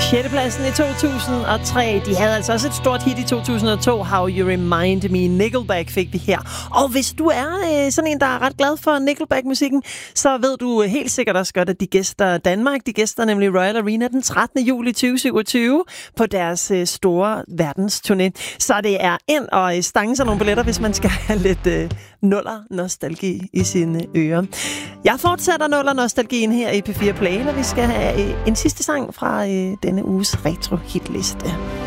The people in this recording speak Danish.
6. pladsen i 2003. De havde altså også et stort hit i 2002. How You Remind Me. Nickelback fik vi her. Og hvis du er sådan en, der er ret glad for Nickelback-musikken, så ved du helt sikkert også godt, at de gæster Danmark. De gæster nemlig Royal Arena den 13. juli 2027 på deres store verdensturné. Så det er ind og stange sig nogle billetter, hvis man skal have lidt nuller-nostalgi i sine ører. Jeg fortsætter nuller-nostalgien her i P4 Play, når vi skal have en sidste sang fra denne uges retro-hitliste.